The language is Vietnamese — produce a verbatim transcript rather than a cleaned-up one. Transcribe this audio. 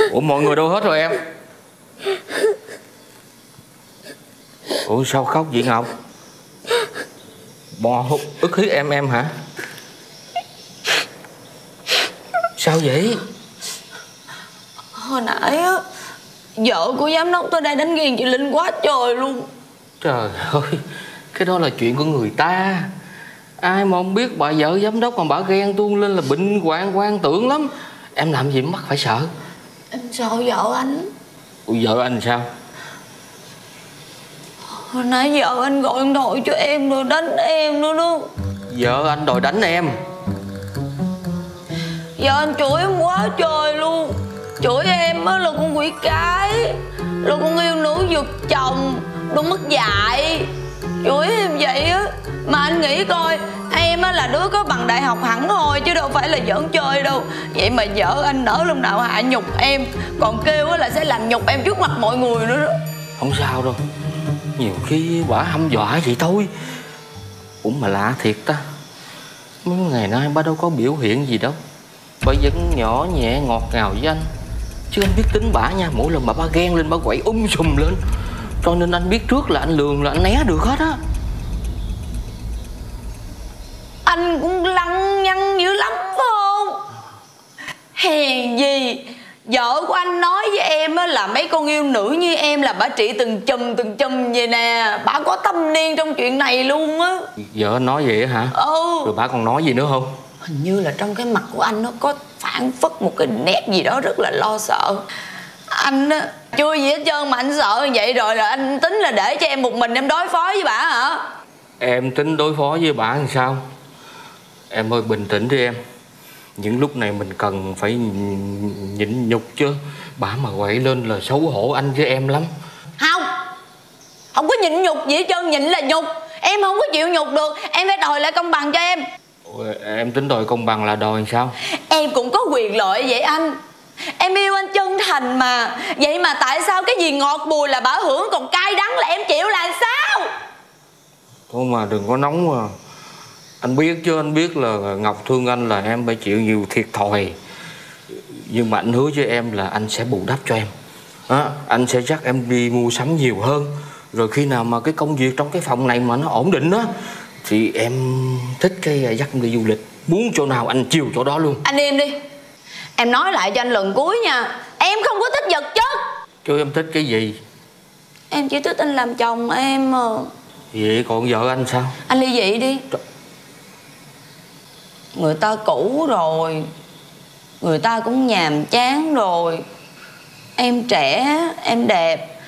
Ủa mọi người đâu hết rồi em? Ủa sao khóc vậy Ngọc? Bò hút ức hiếp em em hả? Sao vậy? Hồi nãy á, vợ của giám đốc tới đây đánh ghiền chị Linh quá trời luôn. Trời ơi, cái đó là chuyện của người ta. Ai mà không biết bà vợ giám đốc mà bà ghen tuông lên là bệnh hoạn quan tưởng lắm. Em làm gì mắc phải sợ? Em sợ vợ anh. Ủa vợ anh sao? Hồi nãy vợ anh gọi điện thoại cho em rồi đánh em nữa đó. Vợ anh đòi đánh em? Vợ anh chửi em quá trời luôn. Chửi em á là con quỷ cái, là con yêu nữ giật chồng, đồ mất dạy. Chửi em vậy á. Mà anh nghĩ coi, em á là đứa có bằng đại học hẳn thôi chứ đâu phải là giỡn chơi đâu. Vậy mà vợ anh nỡ lúc nào hạ nhục em, còn kêu á là sẽ làm nhục em trước mặt mọi người nữa đó. Không sao đâu, nhiều khi bả hăm dọa vậy thôi. Ủa mà lạ thiệt ta, mấy ngày nay bà đâu có biểu hiện gì đâu. Bà vẫn nhỏ nhẹ ngọt ngào với anh. Chứ anh biết tính bả nha, mỗi lần mà bà ghen lên bà quậy um sùm lên. Cho nên anh biết trước là anh lường là anh né được hết á. Anh cũng lăng nhăng dữ lắm phải không? Hèn gì vợ của anh nói với em á là mấy con yêu nữ như em là bả trị từng chùm từng chùm vậy nè. Bả có thâm niên trong chuyện này luôn á. Vợ anh nói vậy hả? Ừ. Rồi bả còn nói gì nữa không? Hình như là trong cái mặt của anh nó có phản phất một cái nét gì đó rất là lo sợ. Anh á chưa gì hết trơn mà anh sợ như vậy rồi là anh tính là để cho em một mình em đối phó với bả hả? Em tính đối phó với bả làm sao? Em ơi bình tĩnh đi em. Những lúc này mình cần phải nhịn nhục chứ. Bả mà quậy lên là xấu hổ anh với em lắm. Không, không có nhịn nhục gì hết trơn, nhịn là nhục. Em không có chịu nhục được, em phải đòi lại công bằng cho em. Ủa, em tính đòi công bằng là đòi làm sao? Em cũng có quyền lợi vậy anh. Em yêu anh chân thành mà. Vậy mà tại sao cái gì ngọt bùi là bả hưởng, còn cay đắng là em chịu là sao? Thôi mà đừng có nóng mà. Anh biết chứ, anh biết là Ngọc thương anh là em phải chịu nhiều thiệt thòi. Nhưng mà anh hứa với em là anh sẽ bù đắp cho em à, anh sẽ dắt em đi mua sắm nhiều hơn. Rồi khi nào mà cái công việc trong cái phòng này mà nó ổn định á thì em thích cái dắt em đi du lịch. Muốn chỗ nào anh chiều chỗ đó luôn. Anh im đi. Em nói lại cho anh lần cuối nha, em không có thích vật chất. Chứ em thích cái gì? Em chỉ thích anh làm chồng em à. Vậy còn vợ anh sao? Anh ly dị đi. Trời. Người ta cũ rồi, người ta cũng nhàm chán rồi. Em trẻ, em đẹp,